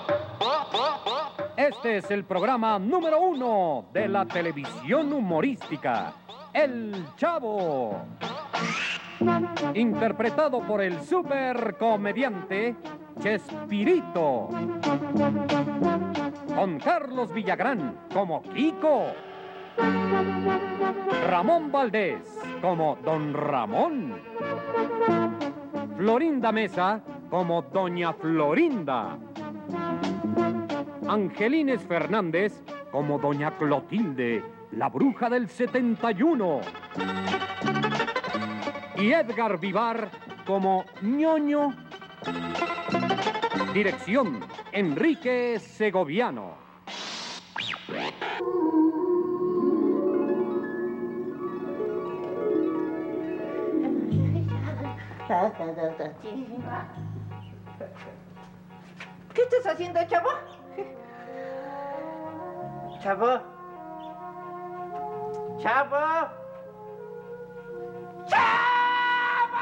Este es el programa número 1 de la televisión humorística, El Chavo. Interpretado por el supercomediante Chespirito. Con Carlos Villagrán como Kiko. Ramón Valdés como Don Ramón. Florinda Mesa como Doña Florinda. Angelines Fernández como Doña Clotilde, la bruja del 71. Y Edgar Vivar como Ñoño. Dirección, Enrique Segoviano. ¿Qué estás haciendo, Chavo? Chavo. Chavo. ¡Chavo!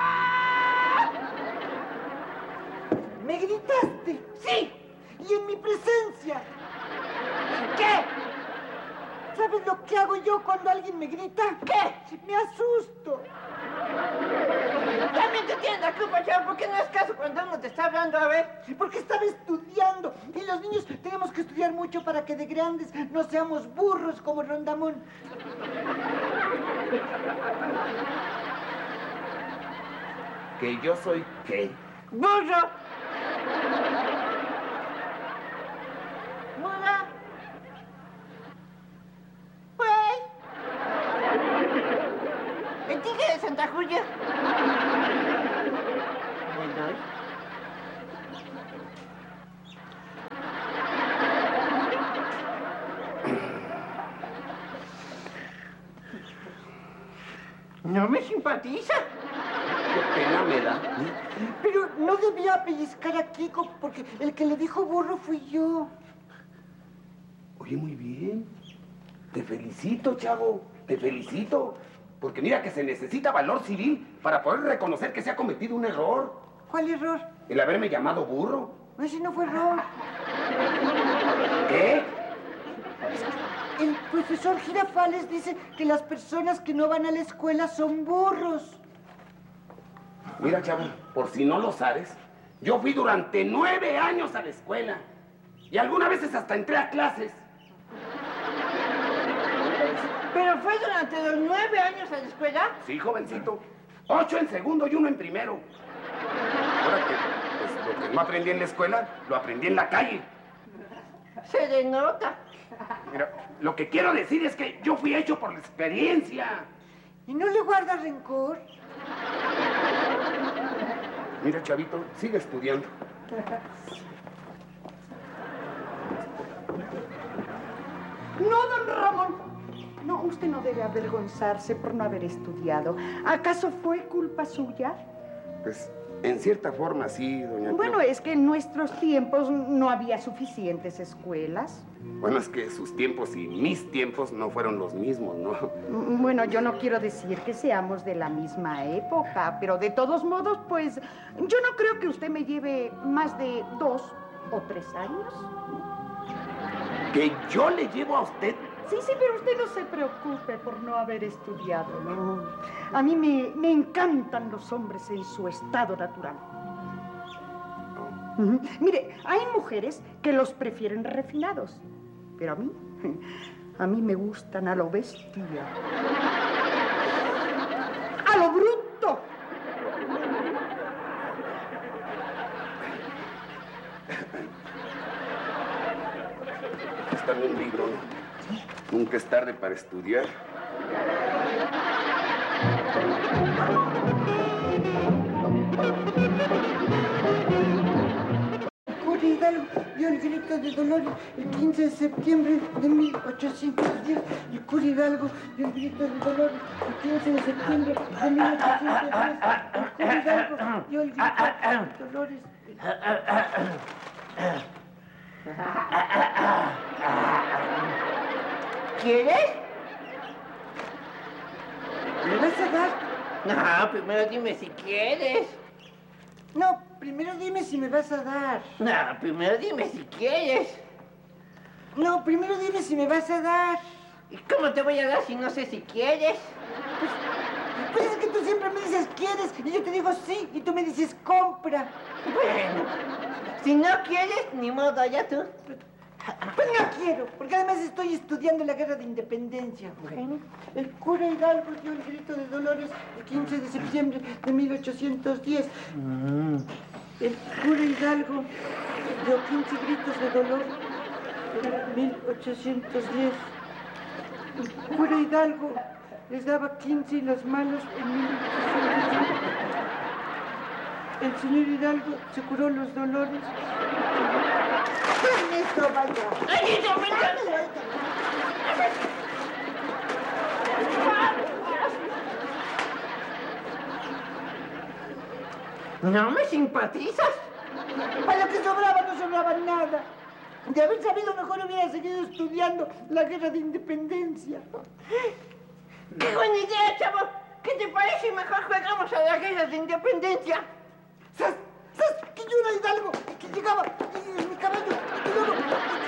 ¿Me gritaste? ¡Sí! Y en mi presencia. ¿Qué? ¿Sabes lo que hago yo cuando alguien me grita? ¿Qué? Me asusto. También te tienes la culpa, Chavo, ¿por qué no es caso cuando uno te está hablando? A ver. Porque estaba estudiando. Y los niños tenemos que estudiar mucho para que de grandes no seamos burros como Rondamón. ¿Que yo soy qué? ¡Burro! ¡Mula! ¡Pues! ¿El tigre de Santa Julia? Bueno. ¿No me simpatiza? Qué pena me da. Pero no debía pellizcar a Kiko porque el que le dijo burro fui yo. Oye, muy bien. Te felicito, chavo. Te felicito. Porque mira que se necesita valor civil para poder reconocer que se ha cometido un error. ¿Cuál error? El haberme llamado burro. Ese no fue error. ¿Qué? El profesor Girafales dice que las personas que no van a la escuela son burros. Mira, chavo, por si no lo sabes, yo fui durante 9 años a la escuela. Y algunas veces hasta entré a clases. ¿Pero fue durante los 9 años a la escuela? Sí, jovencito. 8 en segundo y 1 en primero. Ahora que, pues, lo que no aprendí en la escuela, lo aprendí en la calle. Se denota. Mira, lo que quiero decir es que yo fui hecho por la experiencia. ¿Y no le guarda rencor? Mira, chavito, sigue estudiando. No, don Ramón. No, usted no debe avergonzarse por no haber estudiado. ¿Acaso fue culpa suya? Pues, en cierta forma, sí, doña Bueno, Cleo. es que en nuestros tiempos no había suficientes escuelas. Bueno, es que sus tiempos y mis tiempos no fueron los mismos, ¿no? Bueno, yo no quiero decir que seamos de la misma época, pero de todos modos, pues, yo no creo que usted me lleve más de 2 o 3 años. ¿Que yo le llevo a usted? Sí, pero usted no se preocupe por no haber estudiado, ¿no? A mí me encantan los hombres en su estado natural. Mire, hay mujeres que los prefieren refinados, pero a mí me gustan a lo bestia. ¡A lo bruto! Está en un libro, ¿no? Nunca es tarde para estudiar. Cura Hidalgo dio el grito de dolor el 15 de septiembre de 1810. El cura Hidalgo dio el grito de dolor el 15 de septiembre de 1810. El cura Hidalgo dio el grito de dolores. ¿Quieres? ¿Me vas a dar? No, primero dime si quieres. No, primero dime si me vas a dar. No, primero dime si quieres. No, primero dime si me vas a dar. ¿Y cómo te voy a dar si no sé si quieres? Pues es que tú siempre me dices quieres y yo te digo sí y tú me dices compra. Bueno, si no quieres, ni modo, ya tú. Pues no quiero, porque además estoy estudiando la guerra de independencia. Bueno. El cura Hidalgo dio el grito de Dolores el 15 de septiembre de 1810. El cura Hidalgo dio 15 gritos de dolor en 1810. El cura Hidalgo les daba 15 en las manos en 1810. El señor Hidalgo se curó los dolores. ¡Con esto, vaya! ¡Ay, no me ¿No me simpatizas? Para lo que sobraba no sobraba nada. De haber sabido mejor hubiera seguido estudiando la guerra de independencia. ¡Qué buena idea, chavo! ¿Qué te parece? Mejor jugamos a la guerra de independencia. ¡Sas! ¡Sas! Que yo era Hidalgo, que llegaba en mi caballo, y que luego...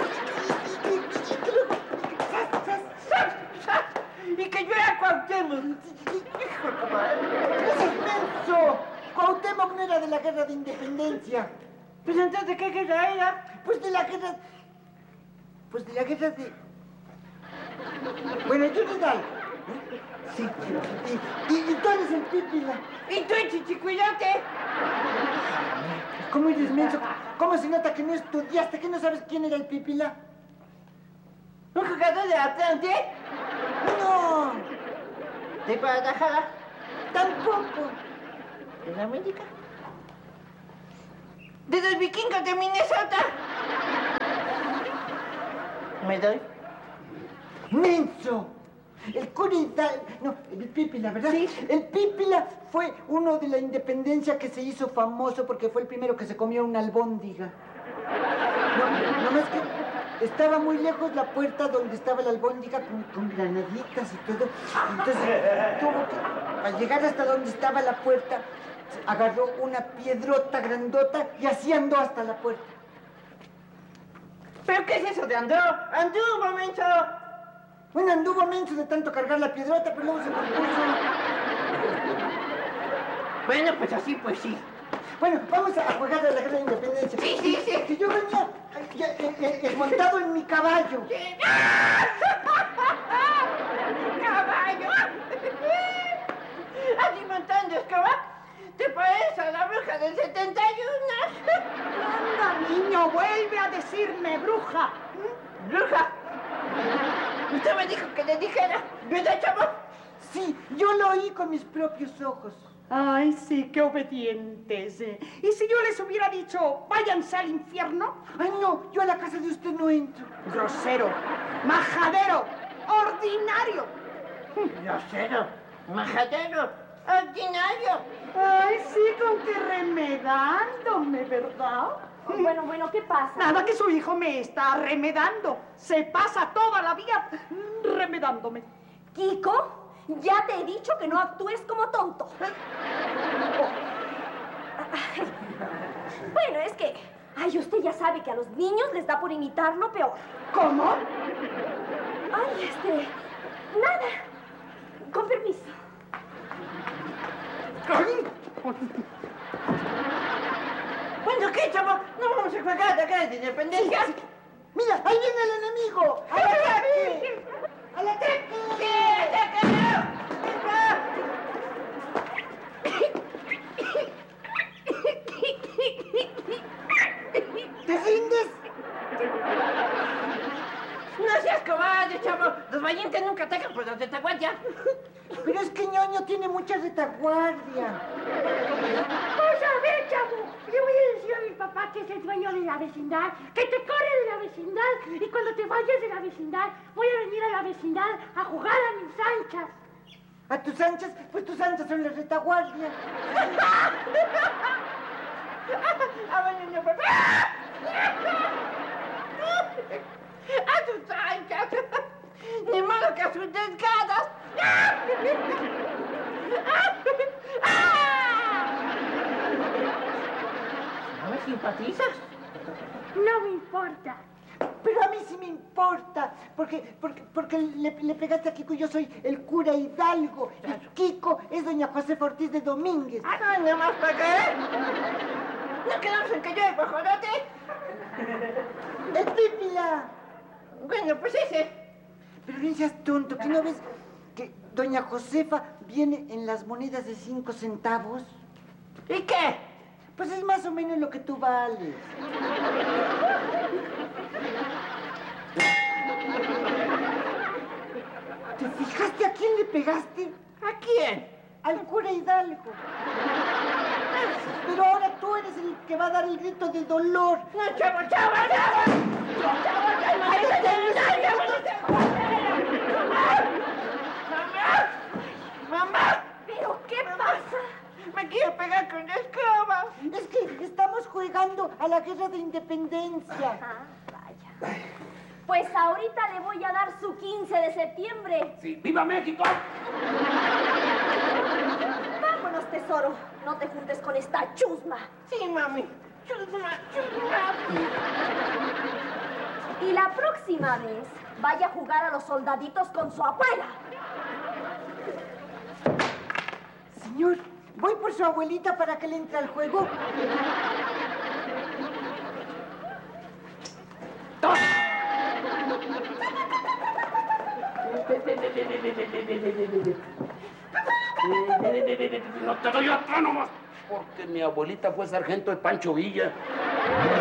¡Sas! ¡Sas! ¡Sas! ¡Sas! Y que yo era Cuauhtémoc. ¡Ese es menso! Cuauhtémoc no era de la guerra de independencia. Pues entonces, ¿de qué guerra era? Pues de la guerra... Pues de la guerra de... Bueno, yo era Hidalgo. Sí. Y tú eres el Pípila. ¿Y tú, Chichicuilote? ¿Cómo eres menso? ¿Cómo se nota que no estudiaste? ¿Que no sabes quién era el Pípila? ¿Un jugador de Atlante? ¡No! ¿De Guadalajara? ¡Tampoco! ¿De América? ¿De los vikingos de Minnesota? ¿Me doy? ¡Menso! El cura Hidalgo... No, el Pípila, ¿verdad? Sí. El Pípila fue uno de la independencia que se hizo famoso porque fue el primero que se comió una albóndiga. No, nomás que estaba muy lejos la puerta donde estaba la albóndiga con granaditas y todo. Entonces tuvo que, al llegar hasta donde estaba la puerta, agarró una piedrota grandota y así andó hasta la puerta. ¿Pero qué es eso de andó? ¡Anduvo, menso! Bueno, anduvo menso de tanto cargar la piedrota, pero luego se compuso. Bueno, pues así, pues sí. Bueno, vamos a jugar a la guerra de independencia. Sí, sí, sí. Que yo venía montado en mi caballo. ¡Caballo! Así montando escoba, te pareces a la bruja del 71. Anda, niño, vuelve a decirme bruja. ¿Bruja? Usted me dijo que le dijera, ¿verdad, chavo? Sí, yo lo oí con mis propios ojos. Ay, sí, qué obedientes. ¿Y si yo les hubiera dicho, váyanse al infierno? Ay, no, yo a la casa de usted no entro. Grosero, majadero, ordinario. Grosero, majadero, ordinario. Ay, sí, con que remedándome, ¿verdad? Bueno, ¿qué pasa? Nada, que su hijo me está remedando. Se pasa toda la vida remedándome. Kiko, ya te he dicho que no actúes como tonto. Bueno, es que... Ay, usted ya sabe que a los niños les da por imitar lo peor. ¿Cómo? Ay, nada. Con permiso. Bueno, ¿qué, chavo? ¿No vamos a jugar a la guerra de independencia? Mira, ahí viene el enemigo. ¡Al ataque! ¡Al ataque! ¡Sí, atácalo! ¿Te rindes? No seas cobarde, chavo. Los valientes nunca atacan por los de retaguardia. Pero es que ñoño tiene mucha retaguardia. Pues a ver, chavo, le voy a decir a mi papá que es el dueño de la vecindad, que te corre de la vecindad y cuando te vayas de la vecindad voy a venir a la vecindad a jugar a mis anchas. ¿A tus anchas? Pues tus anchas son la retaguardia. ¡Vámonos, papá! ¡A tus anchas! ¡Ni modo que a sus desgadas! simpatizas? No me importa. Pero a mí sí me importa, porque le pegaste a Kiko y yo soy el cura Hidalgo. Y Kiko es doña Josefa Ortiz de Domínguez. Ah, no, nada más para qué. ¿No quedamos en que yo el guajolote? ¡El Pípila! Bueno, pues ese. Pero no seas tonto, ¿que no ves que doña Josefa viene en las monedas de 5 centavos? ¿Y qué? Pues es más o menos lo que tú vales. ¿Te fijaste a quién le pegaste? ¿A quién? Al cura Hidalgo. Pero ahora tú eres el que va a dar el grito de dolor. No, chavo, chavo, chavo. ¡Mamá! ¿Pero qué pasa? Me quiero pegar con la escoba. Es que estamos jugando a la guerra de independencia. Ah, vaya. Pues ahorita le voy a dar su 15 de septiembre. Sí, ¡viva México! Vámonos, tesoro. No te juntes con esta chusma. Sí, mami. Chusma, chusma. Y la próxima vez, vaya a jugar a los soldaditos con su abuela. Señor, voy por su abuelita para que le entre al juego. No te doy otra nomás, porque mi abuelita fue sargento de Pancho Villa.